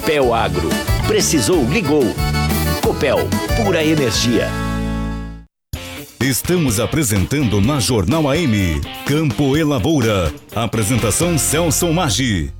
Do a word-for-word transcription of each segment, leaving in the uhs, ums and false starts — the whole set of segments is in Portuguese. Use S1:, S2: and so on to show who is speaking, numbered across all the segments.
S1: Copel Agro. Precisou, ligou. Copel, pura energia.
S2: Estamos apresentando na Jornal A M, Campo e Lavoura. Apresentação Celso Maggi.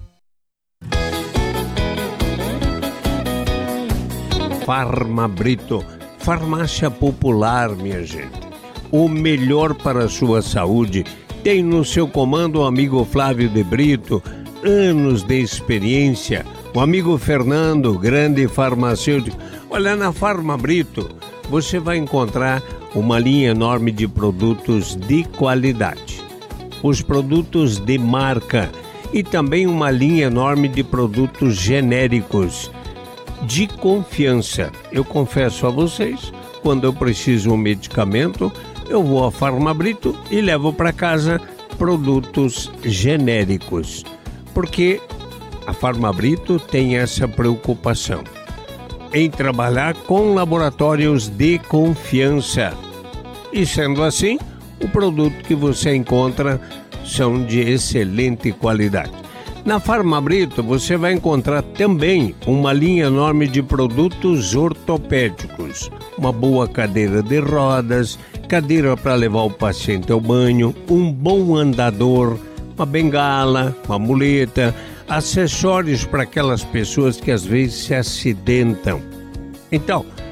S3: Farmabrito, farmácia popular, minha gente. O melhor para a sua saúde tem no seu comando o amigo Flávio de Brito, anos de experiência. O amigo Fernando, grande farmacêutico. Olha, na Farmabrito você vai encontrar uma linha enorme de produtos de qualidade, os produtos de marca e também uma linha enorme de produtos genéricos de confiança. Eu confesso a vocês, quando eu preciso de um medicamento, eu vou à Farmabrito e levo para casa produtos genéricos, porque a Farmabrito tem essa preocupação em trabalhar com laboratórios de confiança. E sendo assim, o produto que você encontra são de excelente qualidade. Na Farmabrito você vai encontrar também uma linha enorme de produtos ortopédicos, uma boa cadeira de rodas, cadeira para levar o paciente ao banho, um bom andador, uma bengala, uma muleta, acessórios para aquelas pessoas que às vezes se acidentam. Então,